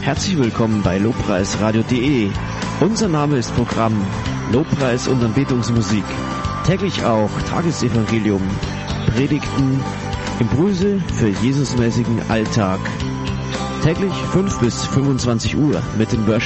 Herzlich willkommen bei lobpreisradio.de. Unser Name ist Programm Lobpreis und Anbetungsmusik. Täglich auch Tagesevangelium, Predigten, Impulse für Jesusmäßigen Alltag. Täglich 5 bis 25 Uhr mit den Worship